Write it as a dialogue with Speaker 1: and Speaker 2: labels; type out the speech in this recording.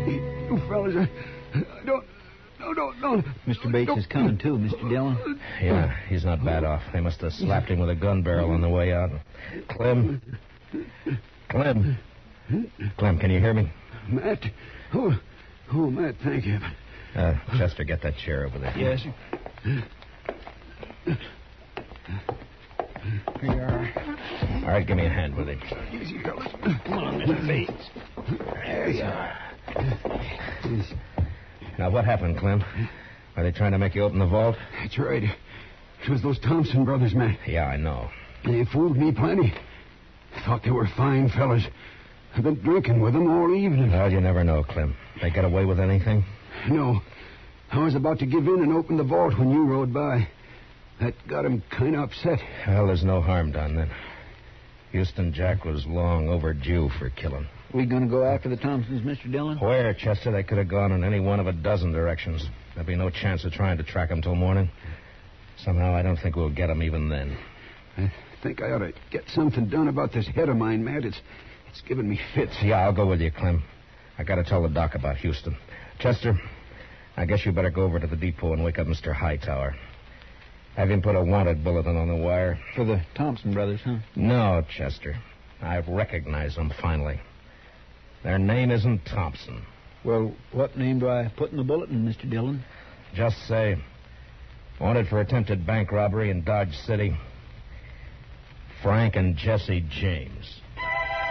Speaker 1: You fellas, I don't... No.
Speaker 2: Mr. Bates is coming, too, Mr. Dillon.
Speaker 3: Yeah, he's not bad off. They must have slapped him with a gun barrel on the way out. Clem, can you hear me?
Speaker 1: Matt? Oh, Matt, thank you.
Speaker 3: Chester, get that chair over there.
Speaker 2: Yes, sir. Here you are.
Speaker 3: All right, give me a hand with it.
Speaker 1: Easy, fellas.
Speaker 2: Come on, Mr. Bates.
Speaker 3: There you are. Now, what happened, Clem? Are they trying to make you open the vault?
Speaker 1: That's right. It was those Thompson brothers, Matt.
Speaker 3: Yeah, I know.
Speaker 1: They fooled me plenty. Thought they were fine fellas. I've been drinking with them all evening.
Speaker 3: Well, you never know, Clem. They get away with anything?
Speaker 1: No. I was about to give in and open the vault when you rode by. That got him kind of upset.
Speaker 3: Well, there's no harm done then. Houston Jack was long overdue for killing.
Speaker 2: We going to go after the Thompsons, Mr. Dillon?
Speaker 3: Where, Chester? They could have gone in any one of a dozen directions. There'd be no chance of trying to track them till morning. Somehow, I don't think we'll get them even then.
Speaker 1: I think I ought to get something done about this head of mine, Matt. It's giving me fits.
Speaker 3: Yeah, I'll go with you, Clem. I got to tell the doc about Houston. Chester, I guess you better go over to the depot and wake up Mr. Hightower. Have him put a wanted bulletin on the wire.
Speaker 2: For the Thompson brothers, huh?
Speaker 3: No, Chester. I've recognized them finally. Their name isn't Thompson.
Speaker 2: Well, what name do I put in the bulletin, Mr. Dillon?
Speaker 3: Just say, wanted for attempted bank robbery in Dodge City, Frank and Jesse James.